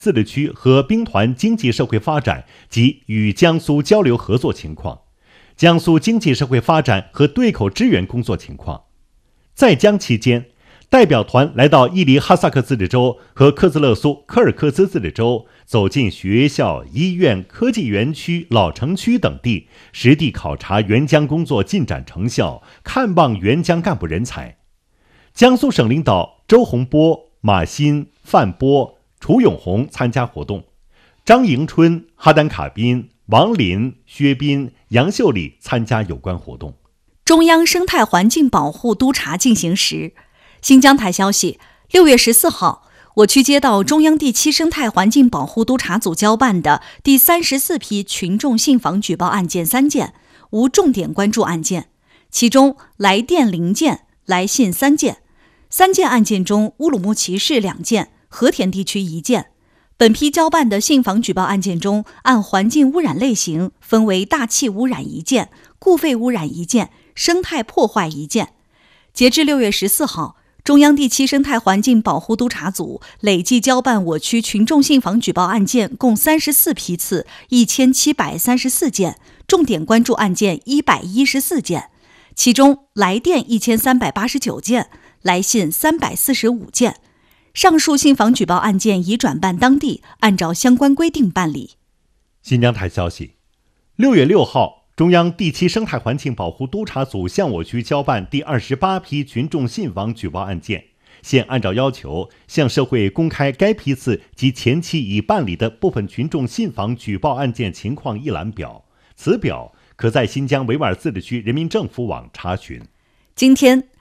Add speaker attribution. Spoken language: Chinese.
Speaker 1: 自治区和兵团经济社会发展及与江苏交流合作情况，江苏经济社会发展和对口支援工作情况。在江期间，代表团来到伊犁哈萨克自治州和克孜勒苏柯尔克孜自治州，走进学校、医院、科技园区、老城区等地，实地考察援疆工作进展成效，看望援疆干部人才。江苏省领导周洪波、马新、范波、楚永红参加活动，张迎春、哈丹卡宾、王林、薛斌、杨秀礼参加有关活动。
Speaker 2: 中央生态环境保护督查进行时，新疆台消息，6月14号，我区接到中央第7生态环境保护督查组交办的第34批群众信访举报案件3件，无重点关注案件，其中来电0件，来信3件。3件案件中，乌鲁木齐市2件，和田地区1件。本批交办的信访举报案件中，按环境污染类型分为大气污染1件、固废污染1件、生态破坏1件。截至6月14号，中央第7生态环境保护督查组累计交办我区群众信访举报案件共34批次，1734件，重点关注案件114件，其中来电1389件，来信345件。上述信访举报案件已转办当地，按照相关规定办理。
Speaker 1: 新疆台消息，6月6号，中央第7生态环境保护督查组向我区交办第28批群众信访举报案件，现按照要求向社会公开该批次及前期已办理的部分群众信访举报案件情况一览表，此表可在新疆维吾尔自治区人民政府网查询。
Speaker 2: 今天，